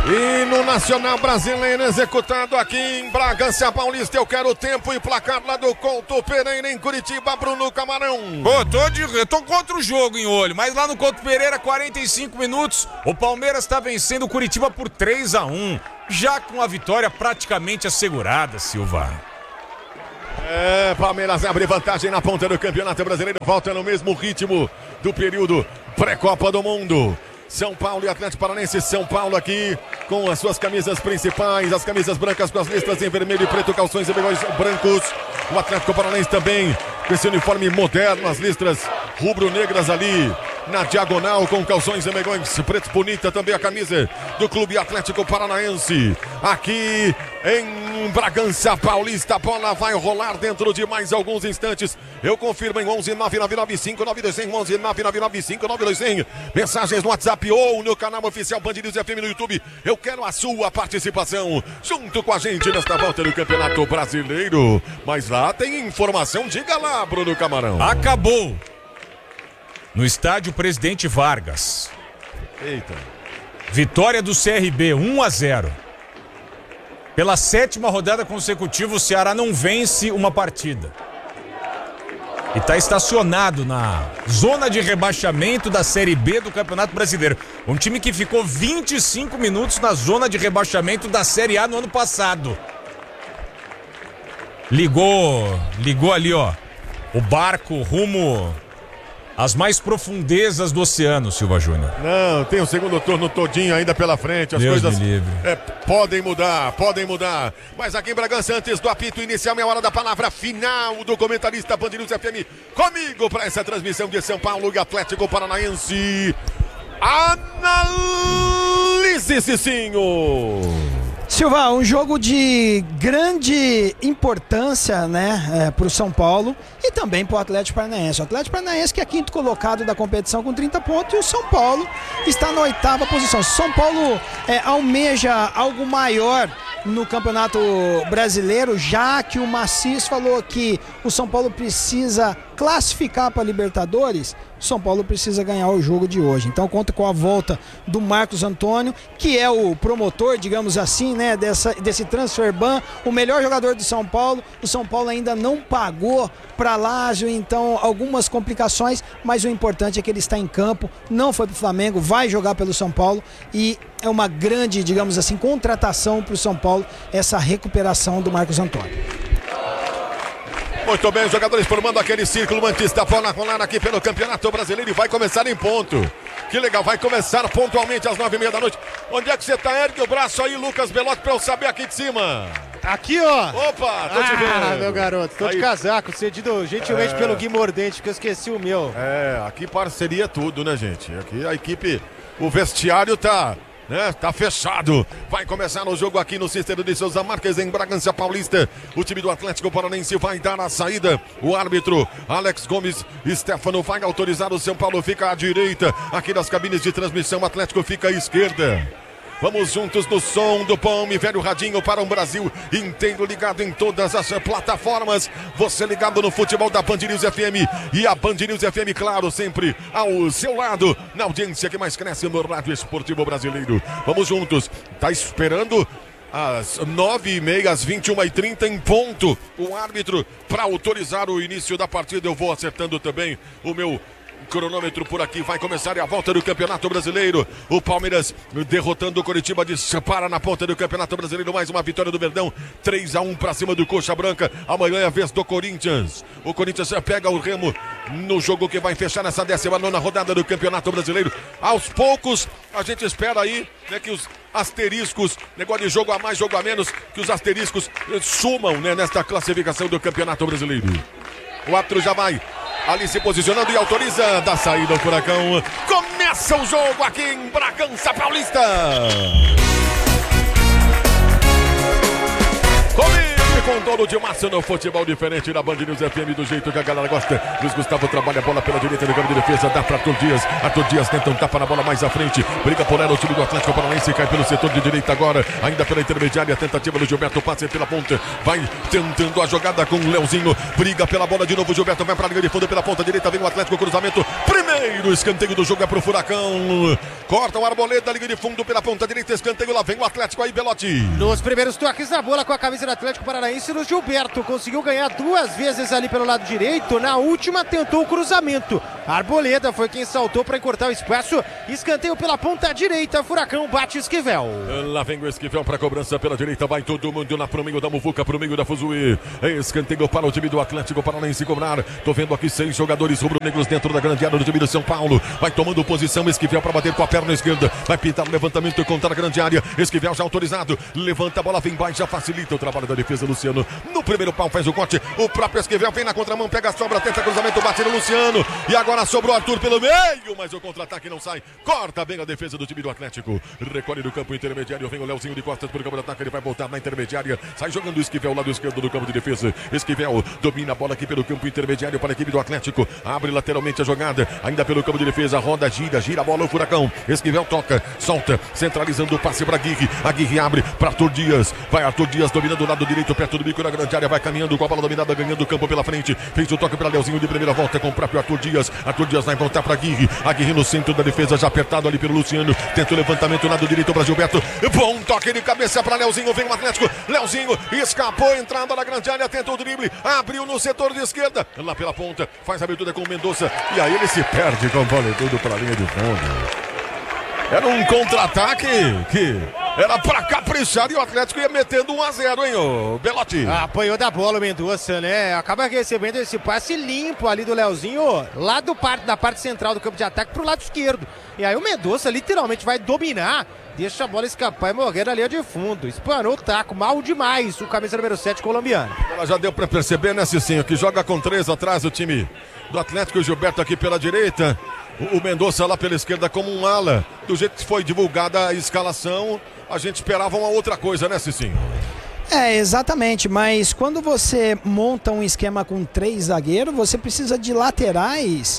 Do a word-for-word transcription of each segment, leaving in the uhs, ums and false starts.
E no Nacional Brasileiro, executado aqui em Bragança Paulista, eu quero tempo e placar lá do Couto Pereira em Curitiba, Bruno Camarão. Pô, tô, de, eu tô contra o jogo em olho, mas lá no Couto Pereira, quarenta e cinco minutos, o Palmeiras tá vencendo o Curitiba por três a um, já com a vitória praticamente assegurada, Silva. É, Palmeiras abre vantagem na ponta do Campeonato Brasileiro, volta no mesmo ritmo do período pré-Copa do Mundo. São Paulo e Atlético Paranaense. São Paulo aqui com as suas camisas principais, as camisas brancas com as listras em vermelho e preto, calções e bigões brancos. O Atlético Paranaense também com esse uniforme moderno, as listras rubro-negras ali na diagonal com calções e megões pretos. Bonita também a camisa do Clube Atlético Paranaense. Aqui em Bragança Paulista, a bola vai rolar dentro de mais alguns instantes. Eu confirmo em onze nove nove nove cinco nove dois zero zero, onze nove nove nove cinco nove dois zero zero. Mensagens no WhatsApp ou no canal oficial Band News F M no YouTube. Eu quero a sua participação junto com a gente nesta volta do Campeonato Brasileiro. Mas lá tem informação, diga lá, Bruno Camarão. Acabou no estádio Presidente Vargas. Eita. Vitória do C R B, um a zero. Pela sétima rodada consecutiva, o Ceará não vence uma partida. E está estacionado na zona de rebaixamento da Série B do Campeonato Brasileiro. Um time que ficou vinte e cinco minutos na zona de rebaixamento da Série A no ano passado. Ligou, ligou ali, ó, o barco rumo às mais profundezas do oceano, Silva Júnior. Não, tem o segundo turno todinho ainda pela frente. As Deus coisas me livre. É, podem mudar, podem mudar. Mas aqui em Bragança, antes do apito inicial, é hora da palavra final do comentarista Band News F M. Comigo para essa transmissão de São Paulo e Atlético Paranaense. Analise, Cicinho. Silva, um jogo de grande importância, né, é, para o São Paulo e também para o Atlético Paranaense. O Atlético Paranaense que é quinto colocado da competição com trinta pontos e o São Paulo está na oitava posição. Se o São Paulo é, almeja algo maior no Campeonato Brasileiro, já que o Macis falou que o São Paulo precisa classificar para a Libertadores, o São Paulo precisa ganhar o jogo de hoje. Então conta com a volta do Marcos Antônio, que é o promotor, digamos assim, né, dessa, desse transfer ban, o melhor jogador do São Paulo. O São Paulo ainda não pagou para Lazio, então algumas complicações, mas o importante é que ele está em campo, não foi para o Flamengo, vai jogar pelo São Paulo e é uma grande, digamos assim, contratação para o São Paulo, essa recuperação do Marcos Antônio. Muito bem, os jogadores formando aquele círculo antes da bola rolar aqui pelo Campeonato Brasileiro e vai começar em ponto. Que legal, vai começar pontualmente às nove e meia da noite. Onde é que você tá? Ergue o braço aí, Lucas Belotti, pra eu saber aqui de cima. Aqui, ó. Opa, tô ah, te vendo. Ah, meu garoto, tô aí de casaco, cedido gentilmente é... pelo Gui Mordente, porque eu esqueci o meu. É, aqui parceria tudo, né, gente? Aqui a equipe, o vestiário tá... né? Tá fechado. Vai começar o jogo aqui no Cícero de Souza Marques em Bragança Paulista. O time do Atlético Paranaense vai dar a saída. O árbitro Alex Gomes Stefano vai autorizar. O São Paulo fica à direita. Aqui nas cabines de transmissão, o Atlético fica à esquerda. Vamos juntos no som do Palme, velho radinho para um Brasil inteiro ligado em todas as plataformas. Você ligado no futebol da Band News F M e a Band News F M, claro, sempre ao seu lado, na audiência que mais cresce no rádio esportivo brasileiro. Vamos juntos, tá esperando às nove e meia, às vinte e uma e trinta em ponto, o árbitro para autorizar o início da partida. Eu vou acertando também o meu cronômetro por aqui, vai começar a volta do Campeonato Brasileiro. O Palmeiras derrotando o Coritiba, dispara na ponta do Campeonato Brasileiro. Mais uma vitória do Verdão, três a um para cima do Coxa Branca. Amanhã é a vez do Corinthians. O Corinthians pega o Remo no jogo que vai fechar nessa décima nona rodada do Campeonato Brasileiro. Aos poucos, a gente espera aí, né, que os asteriscos, negócio de jogo a mais, jogo a menos, que os asteriscos sumam, né, nesta classificação do Campeonato Brasileiro. O árbitro já vai ali se posicionando e autoriza da saída do Furacão. Começa o jogo aqui em Bragança Paulista. Comigo com dono de massa no futebol diferente da Band News F M, do jeito que a galera gosta. Luiz Gustavo trabalha a bola pela direita no campo de defesa, dá para Arthur Dias. Arthur Dias tenta um tapa na bola mais à frente, briga por ela o time do Atlético Paranaense, cai pelo setor de direita agora, ainda pela intermediária, tentativa do Gilberto, passe pela ponta, vai tentando a jogada com o Leozinho, briga pela bola de novo, Gilberto vai para a linha de fundo pela ponta direita, vem o Atlético, cruzamento, primeiro Primeiro escanteio do jogo é pro Furacão. Corta o Arboleda, liga de fundo pela ponta direita, escanteio, lá vem o Atlético aí, Belotti. Nos primeiros toques na bola com a camisa do Atlético Paranaense, o Gilberto conseguiu ganhar duas vezes ali pelo lado direito. Na última tentou o cruzamento. Arboleda foi quem saltou para encurtar o espaço. Escanteio pela ponta direita, Furacão bate Esquivel. Lá vem o Esquivel para cobrança pela direita, vai todo mundo lá pro meio da Muvuca, pro meio da Fuzue. Escanteio para o time do Atlético Paranaense cobrar. Tô vendo aqui seis jogadores rubro-negros dentro da grande área do time do São Paulo. Vai tomando posição, Esquivel para bater com a perna esquerda. Vai pintar o levantamento contra a grande área. Esquivel já autorizado. Levanta a bola, vem baixo, já facilita o trabalho da defesa, Luciano. No primeiro pau faz o corte. O próprio Esquivel vem na contramão, pega a sobra, tenta cruzamento, bate no Luciano. E agora sobrou Arthur pelo meio, mas o contra-ataque não sai. Corta bem a defesa do time do Atlético. Recolhe do campo intermediário, vem o Leozinho de costas pro campo de ataque. Ele vai voltar na intermediária. Sai jogando o Esquivel, lado esquerdo do campo de defesa. Esquivel domina a bola aqui pelo campo intermediário para a equipe do Atlético. Abre lateralmente a jogada, ainda pelo campo de defesa. Roda, gira, gira a bola o Furacão. Esquivel toca, solta, centralizando o passe para Aguirre. Aguirre abre para Arthur Dias. Vai Arthur Dias dominando o lado direito, perto do bico da grande área. Vai caminhando com a bola dominada, ganhando o campo pela frente. Fez o toque para Leozinho de primeira volta com o próprio Arthur Dias. Arthur Dias vai voltar para Aguirre. Aguirre no centro da defesa, já apertado ali pelo Luciano. Tenta o levantamento lado direito para Gilberto. Bom toque de cabeça para Leozinho. Vem o Atlético. Leozinho escapou, entrada na grande área, tenta o drible. Abriu no setor de esquerda. Lá pela ponta, faz a abertura com o Mendonça. E aí ele se perde com o vôlei tudo para a linha de fundo. Era um contra-ataque que era pra caprichar e o Atlético ia metendo um a zero, hein, ô Belotti? Ah, apanhou da bola o Mendonça, né? Acaba recebendo esse passe limpo ali do Leozinho, lá do parte, da parte central do campo de ataque pro lado esquerdo. E aí o Mendonça literalmente vai dominar, deixa a bola escapar e morrer na linha de fundo. Espanou o taco, mal demais o camisa número sete colombiano. Ela já deu pra perceber, né, Cicinho, que joga com três atrás o time do Atlético. O Gilberto aqui pela direita. O Mendonça lá pela esquerda como um ala. Do jeito que foi divulgada a escalação, a gente esperava uma outra coisa, né, Cicinho? É, exatamente, mas quando você monta um esquema com três zagueiros, você precisa de laterais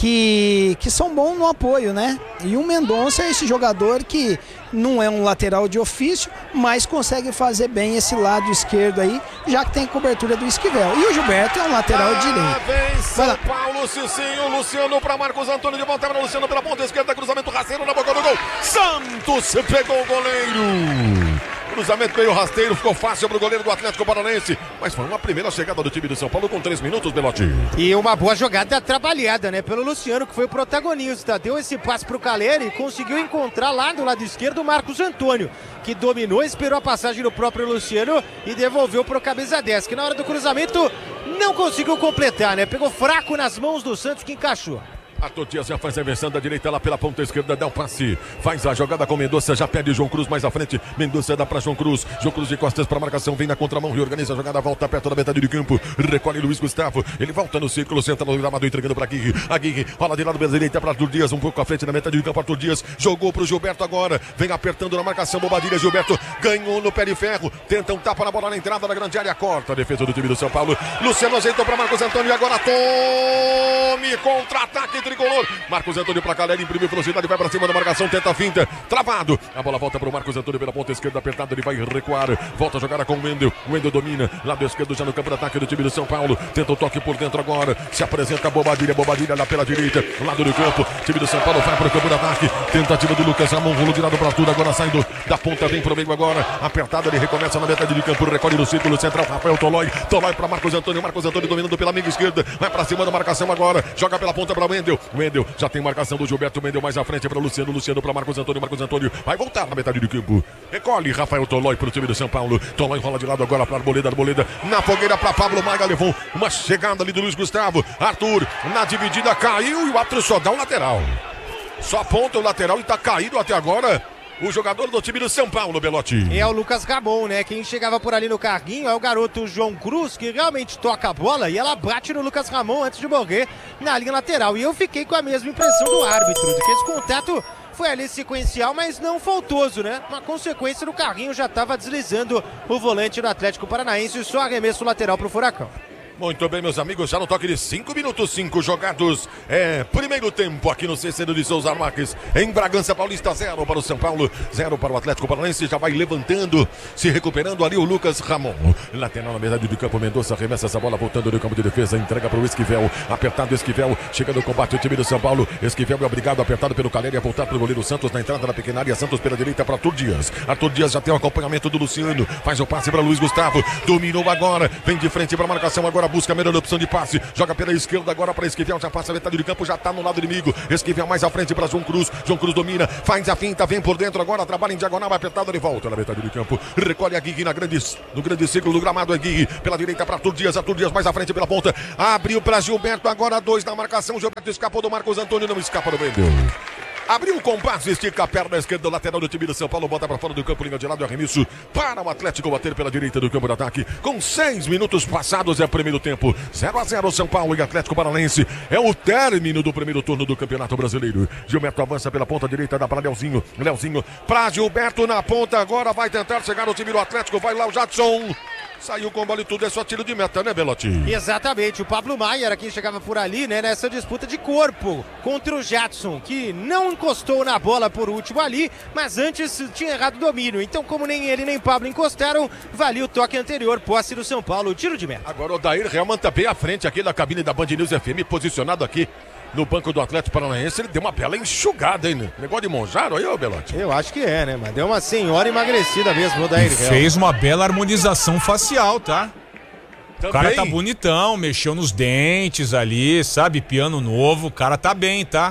que, que são bons no apoio, né? E o Mendonça é esse jogador que não é um lateral de ofício, mas consegue fazer bem esse lado esquerdo aí, já que tem cobertura do Esquivel. E o Gilberto é um lateral ah, direito. Vem São Paulo, Cicinho, Luciano para Marcos Antônio, de volta para Luciano pela ponta esquerda, cruzamento rasteiro na boca do gol. Santos pegou o goleiro. Cruzamento meio rasteiro, ficou fácil para o goleiro do Atlético Paranaense, mas foi uma primeira chegada do time do São Paulo com três minutos, Belotti. E uma boa jogada trabalhada, né, pelo Luciano, que foi o protagonista. Deu esse passe para o Caleri e conseguiu encontrar lá do lado esquerdo o Marcos Antônio, que dominou, esperou a passagem do próprio Luciano e devolveu para o camisa dez, que na hora do cruzamento não conseguiu completar, né? Pegou fraco nas mãos do Santos, que encaixou. Arthur Dias já faz a inversão da direita lá pela ponta esquerda, dá o passe, faz a jogada com Mendonça, já pede João Cruz mais à frente, Mendonça dá para João Cruz, João Cruz de costas para marcação, vem na contramão, reorganiza a jogada, volta perto da metade do campo, recolhe Luiz Gustavo, ele volta no círculo, senta no gramado, entregando para Aguirre, Aguirre rola de lado pela direita para Arthur Dias, um pouco à frente na metade do campo, Arthur Dias jogou para o Gilberto agora, vem apertando na marcação, Bobadilha, Gilberto ganhou no pé de ferro, tenta um tapa na bola na entrada da grande área, corta a defesa do time do São Paulo, Luciano ajeitou para Marcos Antônio e agora tome contra-ataque tricolor, Marcos Antônio para Caleri, imprimiu velocidade, vai para cima da marcação, tenta a finta, travado. A bola volta para o Marcos Antônio pela ponta esquerda, apertado, ele vai recuar. Volta a jogar com o Wendel. O Wendel domina, lado esquerdo já no campo de ataque do time do São Paulo. Tenta o toque por dentro agora. Se apresenta a Bobadilha, Bobadilha lá pela direita, lado do campo. O time do São Paulo vai para o campo de ataque. Tentativa do Lucas Ramon, rolo de lado para tudo. Agora saindo da ponta, vem para o meio agora. Apertado, ele recomeça na metade de campo, recolhe no círculo central. Rafael Tolói, Tolói para Marcos Antônio. Marcos Antônio dominando pela meia esquerda. Vai para cima da marcação agora. Joga pela ponta para o Wendel. Wendel já tem marcação do Gilberto, Mendel mais à frente para Luciano, Luciano para Marcos Antônio, Marcos Antônio vai voltar na metade do campo, recolhe Rafael Tolói para o time do São Paulo, Tolói rola de lado agora para Arboleda, Arboleda na fogueira para Pablo Maia, levou uma chegada ali do Luiz Gustavo, Arthur na dividida caiu e o árbitro só dá um lateral, só aponta o lateral e está caído até agora o jogador do time do São Paulo, Belotti. É o Lucas Ramon, né? Quem chegava por ali no carguinho é o garoto João Cruz, que realmente toca a bola e ela bate no Lucas Ramon antes de morrer na linha lateral. E eu fiquei com a mesma impressão do árbitro, de que esse contato foi ali sequencial, mas não faltoso, né? Uma consequência, no carrinho já estava deslizando o volante do Atlético Paranaense, só arremesso lateral para o Furacão. Muito bem, meus amigos, já no toque de cinco minutos, cinco jogados. É primeiro tempo aqui no Cícero de Souza Marques, em Bragança Paulista, zero para o São Paulo, zero para o Atlético Paranaense. Já vai levantando, se recuperando ali o Lucas Ramon. Lateral na metade do campo, Mendonça arremessa essa bola, voltando do campo de defesa, entrega para o Esquivel. Apertado Esquivel, chega no combate o time do São Paulo. Esquivel é obrigado, apertado pelo Caleri, a voltar para o goleiro Santos na entrada da pequena área. Santos pela direita para Arthur Dias. Arthur Dias já tem o acompanhamento do Luciano, faz o passe para Luiz Gustavo. Dominou agora, vem de frente para a marcação agora. Busca a melhor opção de passe, joga pela esquerda agora para Esquivel, já passa a metade do campo, já está no lado inimigo. Esquivel mais à frente para João Cruz, João Cruz domina, faz a finta, vem por dentro agora, trabalha em diagonal, apertado, de volta na metade do campo, recolhe a Guigui na grande, no grande círculo do gramado, é Guigui, pela direita para Arthur Dias, Arthur Dias mais à frente pela ponta, abriu para Gilberto, agora dois na marcação, Gilberto escapou do Marcos Antônio, não escapa do Wendel. Abriu o compasso, estica a perna esquerda, lateral do time do São Paulo, bota para fora do campo, linha de lado, arremesso para o Atlético bater pela direita do campo de ataque. Com seis minutos passados é o primeiro tempo, zero a zero São Paulo e Atlético Paranaense. É o término do primeiro turno do Campeonato Brasileiro. Gilberto avança pela ponta direita, dá para Leozinho, Leozinho para Gilberto na ponta, agora vai tentar chegar no time do Atlético, vai lá o Jadson. Saiu com bola e tudo, é só tiro de meta, né, Belotti? Exatamente, o Pablo Maia era quem chegava por ali, né, nessa disputa de corpo contra o Jadson, que não encostou na bola por último ali, mas antes tinha errado o domínio. Então, como nem ele nem Pablo encostaram, valia o toque anterior, posse do São Paulo, tiro de meta. Agora o Dair Helman tá bem à frente aqui da cabine da Band News F M, posicionado aqui no banco do Atlético Paranaense. Ele deu uma bela enxugada, hein? Negócio de Monjaro aí, ô Belotti? Eu acho que é, né? Mas deu uma senhora emagrecida mesmo, o Dair Helman. Fez uma bela harmonização facial, tá? Também. O cara tá bonitão, mexeu nos dentes ali, sabe? Piano novo, o cara tá bem, tá?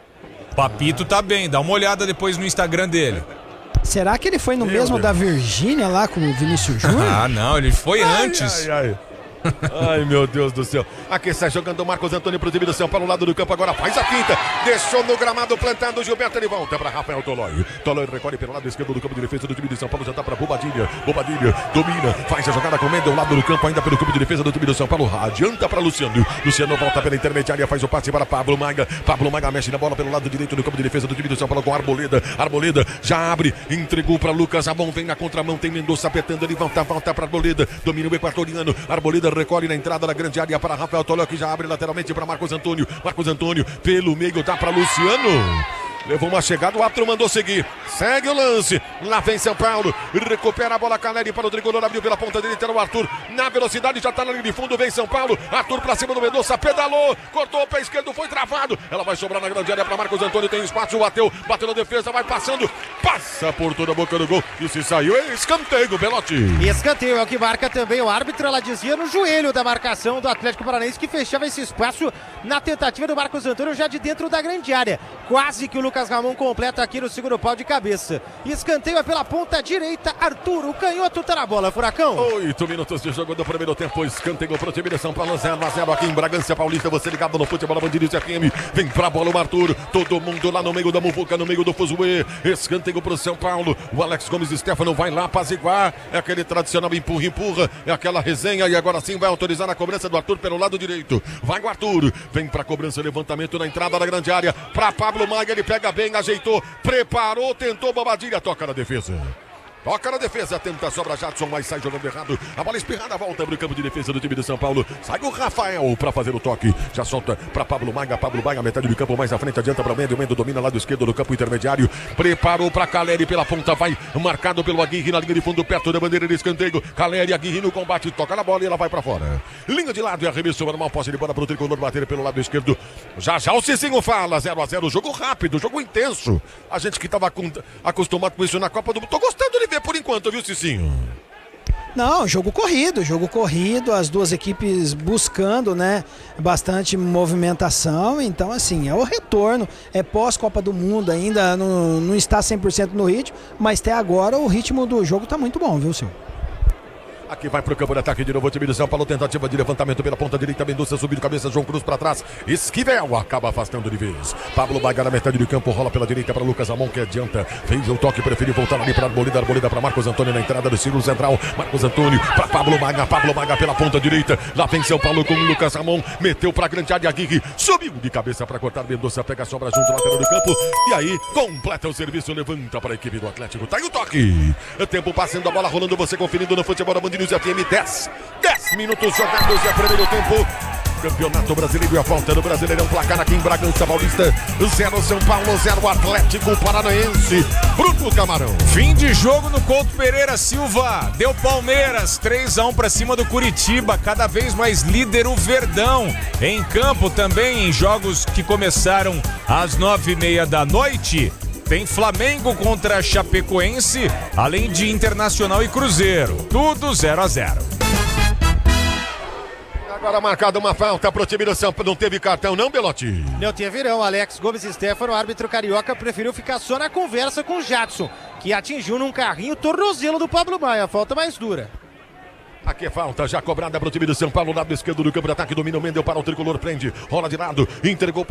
Papito tá bem, dá uma olhada depois no Instagram dele. Será que ele foi no Meu mesmo Deus. da Virgínia lá com o Vinícius Júnior? Ah, não, ele foi Ai, antes. ai, ai. Ai, meu Deus do céu. Aqui sai jogando o Marcos Antônio pro time do São Paulo, lado do campo, agora faz a quinta. Deixou no gramado plantado o Gilberto, ele volta para Rafael Tolói. Tolói recolhe pelo lado esquerdo do campo de defesa do time de São Paulo, já tá para Bobadilha. Bobadilha domina, faz a jogada com o Mendel, lado do campo, ainda pelo campo de defesa do time do São Paulo. Adianta para Luciano. Luciano volta pela intermediária, faz o passe para Pablo Maga. Pablo Maga mexe na bola pelo lado direito do campo de defesa do time do São Paulo com Arboleda. Arboleda já abre, entregou para Lucas Ramon, vem na contramão, tem Mendonça apertando, ele volta, volta para Arboleda. Domina o equatoriano. Arboleda recolhe na entrada da grande área para Rafael Tolói, que já abre lateralmente para Marcos Antônio. Marcos Antônio pelo meio, dá para Luciano. Levou uma chegada, o árbitro mandou seguir. Segue o lance. Lá vem São Paulo. Recupera a bola, Caleri para o tricolor. Abriu pela ponta direita, era o Arthur. Na velocidade, já está na linha de fundo. Vem São Paulo. Arthur para cima do Mendonça. Pedalou. Cortou o pé esquerdo, foi travado. Ela vai sobrar na grande área para Marcos Antônio. Tem espaço, bateu. Bateu na defesa, vai passando. Passa por toda a boca do gol. E se saiu, é escanteio, Belotti. Escanteio é o que marca também o árbitro. Ela dizia no joelho da marcação do Atlético Paranaense, que fechava esse espaço na tentativa do Marcos Antônio já de dentro da grande área. Quase que o Lucas Ramon completa aqui no segundo pau de cabeça. Escanteio é pela ponta direita. Arthur, o canhoto tá na bola, Furacão. Oito minutos de jogo do primeiro tempo. Escanteio pro time de São Paulo, zero a zero aqui em Bragança Paulista. Você ligado no futebol Band News F M. Vem pra bola o Arthur. Todo mundo lá no meio da muvuca, no meio do fuzuê. Escanteio pro São Paulo. O Alex Gomes Stefano vai lá apaziguar. É aquele tradicional empurra, empurra. É aquela resenha. E agora sim vai autorizar a cobrança do Arthur pelo lado direito. Vai o Arthur. Vem pra cobrança, levantamento na entrada da grande área. Pra Pablo Maia, ele pega bem, ajeitou, preparou, tentou, Bobadilha, toca na defesa. Toca na defesa, tenta, sobra Jadson, mas sai jogando errado. A bola espirrada, volta para o campo de defesa do time de São Paulo. Sai o Rafael para fazer o toque. Já solta para Pablo Maga. Pablo Maga, metade do campo mais à frente, adianta para o Mendo. O Mendo domina lado esquerdo do campo intermediário. Preparou para Caleri pela ponta, vai marcado pelo Aguirre na linha de fundo, perto da bandeira de escanteio. Caleri, Aguirre no combate, toca na bola e ela vai para fora. Linha de lado e arremesso normal, posse de bola para o tricolor bater pelo lado esquerdo. Já já o Cicinho fala, zero a zero, jogo rápido, jogo intenso. A gente que estava acostumado com isso na Copa do Mundo, tô gostando de ver por enquanto, viu, Cicinho? Não, jogo corrido, jogo corrido, as duas equipes buscando, né, bastante movimentação, então assim, é o retorno, é pós-Copa do Mundo, ainda não, não está cem por cento no ritmo, mas até agora o ritmo do jogo está muito bom, viu, senhor? Aqui vai pro campo de ataque de novo o time do São Paulo, tentativa de levantamento pela ponta direita, Mendonça subiu de cabeça, João Cruz para trás, Esquivel acaba afastando de vez. Pablo Maga na metade do campo, rola pela direita para Lucas Ramon, que adianta, fez o toque, preferiu voltar ali para Arboleda, Arboleda para Marcos Antônio na entrada do círculo central, Marcos Antônio para Pablo Maga, Pablo Maga pela ponta direita, lá vem São Paulo com o Lucas Ramon, meteu para a grande área, Aguirre subiu de cabeça para cortar, Mendonça pega a sobra junto ao lateral do campo, e aí completa o serviço, levanta para a equipe do Atlético, tá aí o toque, o tempo passando, a bola rolando, você conferindo no futebol da Band News F M, dez. dez minutos jogados é primeiro tempo. Campeonato Brasileiro e a volta do Brasileirão. Placar aqui em Bragança Paulista. zero São Paulo, zero Atlético Paranaense. Bruno Camarão. Fim de jogo no Couto Pereira Silva. Deu Palmeiras, três a um para cima do Curitiba. Cada vez mais líder o Verdão. Em campo também, em jogos que começaram às nove e meia da noite. Tem Flamengo contra Chapecoense, além de Internacional e Cruzeiro. Tudo zero a zero. Agora marcada uma falta pro time do São Paulo. Não teve cartão não, Belotti? Não teve não. Alex Gomes Stefano, árbitro carioca, preferiu ficar só na conversa com o Jadson, que atingiu num carrinho o tornozelo do Pablo Maia. Falta mais dura. Aqui é falta já cobrada pro time do São Paulo. Lado esquerdo do campo de ataque. Domina o Mendel para o tricolor. Prende, rola de lado, entregou para